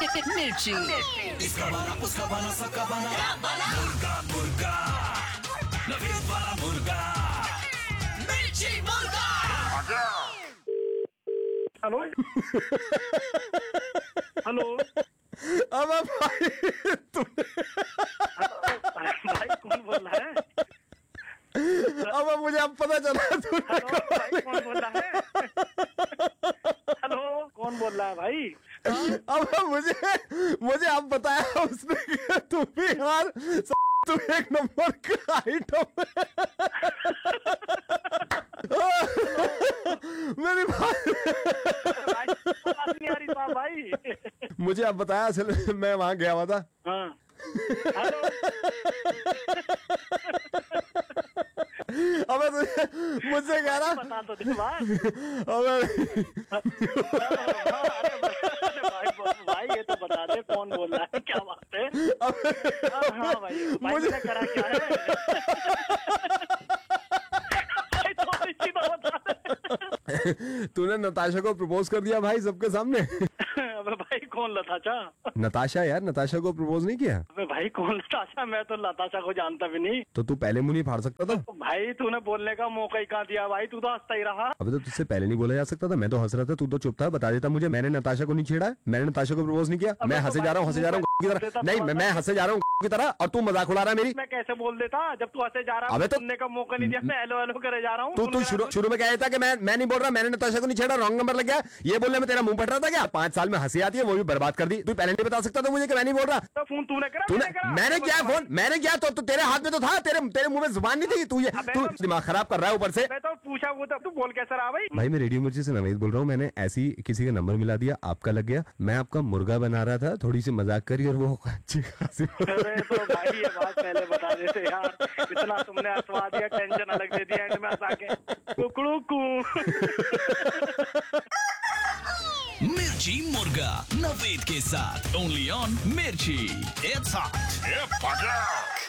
मिर्ची। इसका बना उसका बना सबका बना मुर्गा मुर्गा नवीन वाला मुर्गा मिर्ची मुर्गा। Hello hello. अब भाई भाई कौन बोल रहा है? अब मुझे अब पता चला तूने हेलो भाई कौन बोल रहा है? हेलो कौन बोल रहा है भाई? अब मुझे अब बताया उसने कि तू भी यार तू एक नंबर का आइटम मेरी बात बात नहीं आ रही था भाई। मुझे अब बताया असल मैं वहां गया हुआ था। हाँ हेलो। अब मुझसे कह रहा बता तो दे भाई। अब भाई ये तो बता दे कौन बोल रहा है, क्या बात है? हाँ भाई मुझे करा क्या है? भाई तो इसी बात बता दे। तूने नताशा को प्रपोज कर दिया भाई सबके सामने। अबे भाई कौन लताशा? नताशा यार, नताशा को प्रपोज नहीं किया? अबे भाई कौन लताशा? मैं तो लताशा को जानता भी नहीं। तो तू पहले मुंह नहीं फाड़ सकता था? भाई तूने बोलने का मौका ही कहाँ दिया भाई, तू तो हंसता ही रहा। अबे तो तुझसे पहले नहीं बोला जा सकता था? मैं तो हंस रहा था, तू तो चुप था। बता देता मुझे, मैंने नताशा को नहीं छेड़ा है, मैंने नताशा को प्रपोज नहीं किया। मैं हंसे जा रहा हूँ की तरह नहीं, मैं हंसे जा रहा हूँ की तरह और तू मजाक उड़ा रहा है मेरी। मैं कैसे बोल देता जब तू हंसे जा रहा? अबे तो सुनने का मौका नहीं दिया, मैं हेलो हेलो करे जा रहा हूँ। तू शुरू में कह था कि मैं नहीं बोल रहा, मैंने नताशा को नहीं छेड़ा, रॉन्ग नंबर लग गया। ये बोलने में तेरा मुंह फट रहा था क्या? 5 साल में हंसी आती है वो भी बर्बाद कर दी। तू पहले नहीं बता सकता था मुझे कि मैं नहीं बोल रहा? तो फोन तूने करा? मैंने किया फोन, मैंने किया तो तेरे हाथ में तो था, तेरे मुंह में जुबान नहीं थी। तू दिमाग खराब कर रहा है ऊपर से। मैं तो पूछा वो, तब तू बोल कैसे रहा भाई? भाई मैं रेडियो मिर्ची से नवेद बोल रहा हूँ। मैंने ऐसी किसी का नंबर मिला दिया, आपका लग गया। मैं आपका मुर्गा बना रहा था, थोड़ी सी मजाक करी और वो अच्छी खासी। अरे तो भाई ये बात पहले बता देते यार, इतना तुमने हंसवा दिया, टेंशन अलग दे दिया एंड में हंसा के। कुकड़ू कू। मिर्ची मुर्गा नवेद के साथ ओनली ऑन मिर्ची। It's hot.